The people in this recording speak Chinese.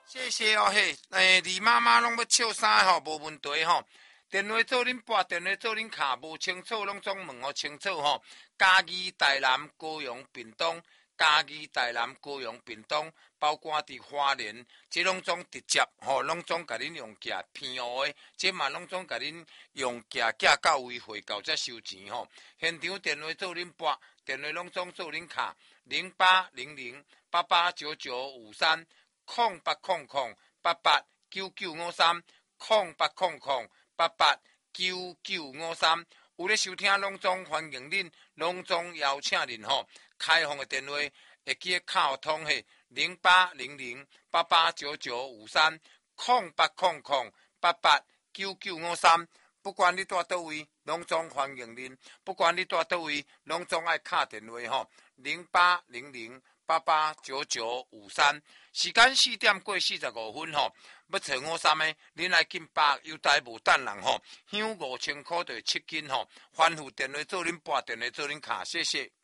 谢谢哦嘿，你妈妈拢要笑啥吼？无问题吼。电话做恁拨，电话做恁卡，无清楚拢总问哦清楚吼。嘉义、台南、高雄、屏东，嘉义、台南、高雄、屏东，包括伫花莲，即拢总直接吼，拢总甲恁用价偏乌的，即嘛拢总甲恁用价寄到位汇到才收钱吼。现场电话做恁拨，电话拢总做恁卡，0800889953。0800889953，0800889953，有咧收听拢总欢迎恁，拢总邀请恁吼。开放的电话会记得卡通嘿，0800889953，0800889953，不管你住倒位，拢总欢迎恁。不管你住倒位，拢总爱敲电话吼，0800889953。时间4点过45分吼，要找53的，恁来紧把邮台无等人吼，香5000块就7斤吼，吩咐电话做恁拨，电话做恁卡，谢谢。